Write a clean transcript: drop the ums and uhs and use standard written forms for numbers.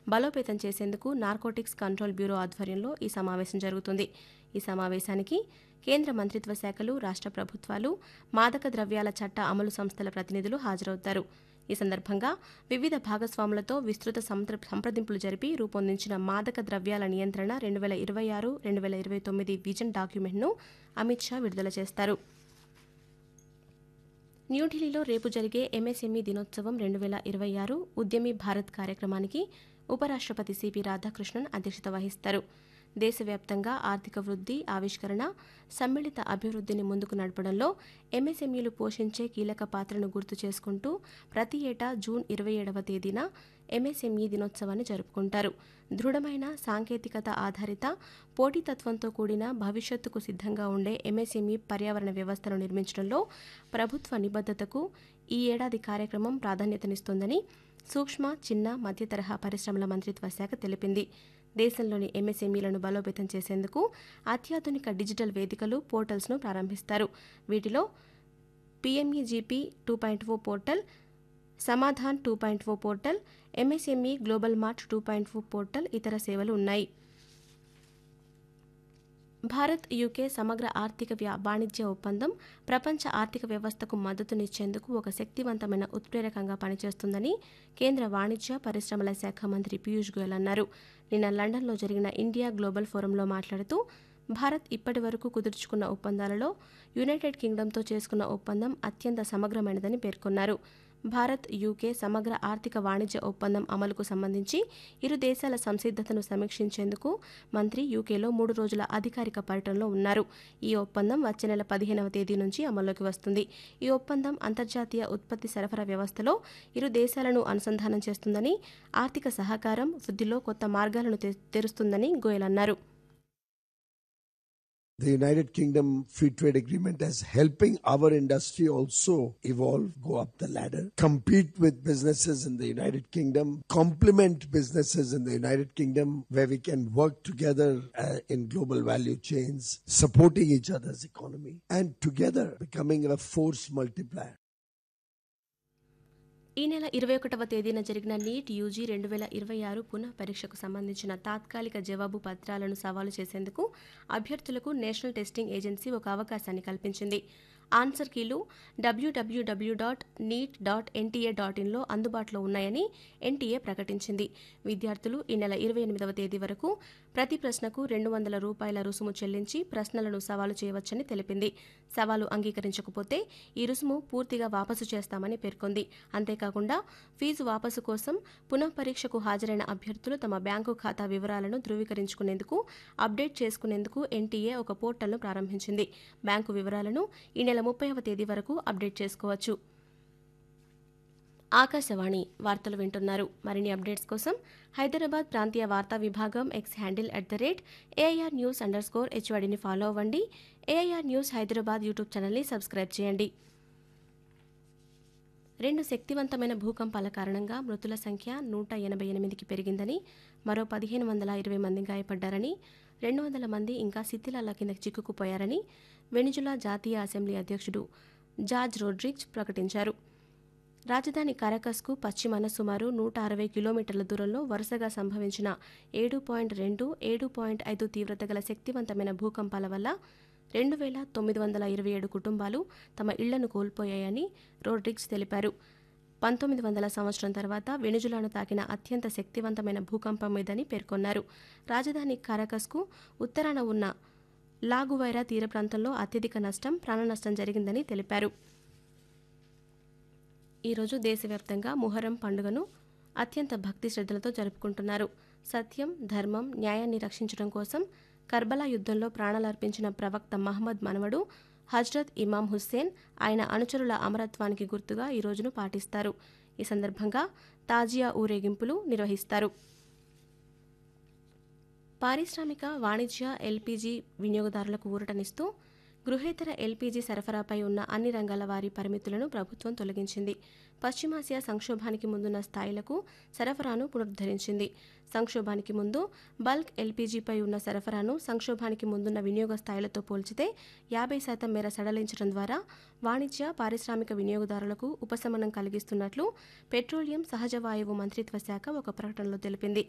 బలోపేతం చేసేందుకు narcotics control bureau ఆధ్వర్యంలో ఈ సమావేశం జరుగుతుంది. ఈ సమావేశానికి కేంద్ర మంత్రిత్వ శాఖలు, రాష్ట్ర ప్రభుత్వాలు, మాదక ద్రవ్యాల చట్ట అమలు సంస్థల ప్రతినిధులు హాజరవుతారు. ఈ సందర్భంగా వివిధ భాగస్వాములతో విస్తృత సంప్రదింపులు జరిపి రూపొందించిన మాదక ద్రవ్యాల నియంత్రణ 2026-2029 విజన్ డాక్యుమెంట్ను అమిత్ షా విడుదల చేస్తారు. న్యూఢిల్లీలో రేపు జరిగే ఎంఎస్ఎంఈ దినోత్సవం 2026 ఉద్యమి భారత్ కార్యక్రమానికి ఉపరాష్ట్రపతి సిపి రాధాకృష్ణన్ అధ్యక్షత వహిస్తారు. దేశవ్యాప్తంగా ఆర్థిక వృద్ధి, ఆవిష్కరణ, సమ్మిళిత అభివృద్ధిని ముందుకు నడపడంలో ఎంఎస్ఎంఈలు పోషించే కీలక పాత్రను గుర్తు చేసుకుంటూ ప్రతి ఏటా జూన్ 27వ తేదీన ఎంఎస్ఎంఈ దినోత్సవాన్ని జరుపుకుంటారు. దృఢమైన సాంకేతికత ఆధారిత, పోటీతత్వంతో కూడిన భవిష్యత్తుకు సిద్ధంగా ఉండే ఎంఎస్ఎంఈ పర్యావరణ వ్యవస్థను నిర్మించడంలో ప్రభుత్వ నిబద్ధతకు ఈ ఏడాది కార్యక్రమం ప్రాధాన్యతనిస్తోందని సూక్ష్మ, చిన్న, మధ్య తరహా పరిశ్రమల మంత్రిత్వ శాఖ తెలిపింది. దేశంలోని ఎంఎస్ఎంఈలను బలోపేతం చేసేందుకు అత్యాధునిక డిజిటల్ వేదికలు, పోర్టల్స్ను ప్రారంభిస్తారు. వీటిలో PMEGP 2.0 portal, Samadhan 2.0 portal, MSME global mart 2.0 portal ఇతర సేవలు ఉన్నాయి. భారత్ యూకే సమగ్ర ఆర్థిక వాణిజ్య ఒప్పందం ప్రపంచ ఆర్థిక వ్యవస్థకు మద్దతునిచ్చేందుకు ఒక శక్తివంతమైన ఉత్ప్రేరకంగా పనిచేస్తుందని కేంద్ర వాణిజ్య, పరిశ్రమల శాఖ మంత్రి పీయూష్ గోయల్ అన్నారు. నిన్న లండన్లో జరిగిన ఇండియా గ్లోబల్ ఫోరంలో మాట్లాడుతూ భారత్ ఇప్పటి వరకు కుదుర్చుకున్న ఒప్పందాలలో యునైటెడ్ కింగ్డమ్తో చేసుకున్న ఒప్పందం అత్యంత సమగ్రమైనదని పేర్కొన్నారు. భారత్ యూకే సమగ్ర ఆర్థిక వాణిజ్య ఒప్పందం అమలుకు సంబంధించి ఇరు దేశాల సంసిద్ధతను సమీక్షించేందుకు మంత్రి యూకేలో 3 రోజుల అధికారిక పర్యటనలో ఉన్నారు. ఈ ఒప్పందం వచ్చే నెల 15వ తేదీ నుంచి అమల్లోకి వస్తుంది. ఈ ఒప్పందం అంతర్జాతీయ ఉత్పత్తి సరఫరా వ్యవస్థలో ఇరు దేశాలను అనుసంధానం చేస్తుందని, ఆర్థిక సహకారం, వృద్ధిలో కొత్త మార్గాలను తెరుస్తుందని గోయల్ అన్నారు. The United Kingdom Free Trade Agreement is helping our industry also evolve, go up the ladder, compete with businesses in the United Kingdom, complement businesses in the United Kingdom, where we can work together in global value chains, supporting each other's economy, and together becoming a force multiplier. ఈ నెల 21వ తేదీన జరిగిన NEET UG 2026 పునః పరీక్షకు సంబంధించిన తాత్కాలిక జవాబు పత్రాలను సవాలు చేసేందుకు అభ్యర్థులకు నేషనల్ టెస్టింగ్ ఏజెన్సీ ఒక అవకాశాన్ని కల్పించింది. ఆన్సర్ కీలు www.neet.nta.in లో అందుబాటులో ఉన్నాయని ఎన్టీఏ ప్రకటించింది. విద్యార్థులు ఈ నెల 28వ తేదీ వరకు ప్రతి ప్రశ్నకు ₹200 రుసుము చెల్లించి ప్రశ్నలను సవాలు చేయవచ్చని తెలిపింది. సవాలు అంగీకరించకపోతే ఈ రుసుము పూర్తిగా వాపసు చేస్తామని పేర్కొంది. అంతేకాకుండా ఫీజు వాపసు కోసం పునః పరీక్షకు హాజరైన అభ్యర్థులు తమ బ్యాంకు ఖాతా వివరాలను ధృవీకరించుకునేందుకు, అప్డేట్ చేసుకునేందుకు ఎన్టీఏ ఒక పోర్టల్ను ప్రారంభించింది. బ్యాంకు వివరాలను ఈ నెల 30వ తేదీ వరకు అప్డేట్ చేసుకోవచ్చు. ఆకాశవాణి వార్తలు వింటున్నారు. మరిన్ని అప్డేట్స్ కోసం హైదరాబాద్ ప్రాంతీయ వార్తా విభాగం ఎక్స్ హ్యాండిల్ @AIR News_HYDని ఫాలో అవ్వండి. AIR న్యూస్ హైదరాబాద్ యూట్యూబ్ ఛానల్ని సబ్స్క్రైబ్ చేయండి. 2 శక్తివంతమైన భూకంపాల కారణంగా మృతుల సంఖ్య 188కి పెరిగిందని, మరో 1520 మంది గాయపడ్డారని, 200 మంది ఇంకా శిథిలాల కింద చిక్కుకుపోయారని వెనిజులా జాతీయ అసెంబ్లీ అధ్యక్షుడు జార్జ్ రోడ్రిగ్స్ ప్రకటించారు. రాజధాని కారకస్కు పశ్చిమాన సుమారు 160 కిలోమీటర్ల దూరంలో వరుసగా సంభవించిన 7.2, 7.5 తీవ్రత గల శక్తివంతమైన భూకంపాల వల్ల 2927 కుటుంబాలు తమ ఇళ్లను కోల్పోయాయని రోడ్రిగ్స్ తెలిపారు. 1900 సంవత్సరం తర్వాత వెనిజులాను తాకిన అత్యంత శక్తివంతమైన భూకంపం ఇదని పేర్కొన్నారు. రాజధాని కారకస్కు ఉత్తరాన ఉన్న లాగువైరా తీర ప్రాంతంలో అత్యధిక ప్రాణనష్టం జరిగిందని తెలిపారు. ఈరోజు దేశవ్యాప్తంగా ముహర్రం పండుగను అత్యంత భక్తి శ్రద్ధలతో జరుపుకుంటున్నారు. సత్యం, ధర్మం, న్యాయాన్ని రక్షించడం కోసం కర్బలా యుద్ధంలో ప్రాణాలర్పించిన ప్రవక్త మహమ్మద్ మనవడు హజ్రత్ ఇమాం హుస్సేన్, ఆయన అనుచరుల అమరత్వానికి గుర్తుగా ఈ రోజును పాటిస్తారు. ఈ సందర్భంగా తాజియా ఊరేగింపులు నిర్వహిస్తారు. పారిశ్రామిక, వాణిజ్య, ఎల్పీజీ వినియోగదారులకు ఊరటనిస్తూ గృహేతర ఎల్పీజీ సరఫరాపై ఉన్న అన్ని రంగాల వారి పరిమితులను ప్రభుత్వం తొలగించింది. పశ్చిమాసియా సంక్షోభానికి ముందున్న స్థాయిలకు సరఫరాను పునరుద్ధరించింది. సంక్షోభానికి ముందు బల్క్ ఎల్పీజీపై ఉన్న సరఫరాను సంక్షోభానికి ముందున్న వినియోగ స్థాయిలతో పోల్చితే 50% మేర సడలించడం ద్వారా వాణిజ్య, పారిశ్రామిక వినియోగదారులకు ఉపశమనం కలిగిస్తున్నట్లు పెట్రోలియం, సహజ వాయువు మంత్రిత్వ శాఖ ఒక ప్రకటనలో తెలిపింది.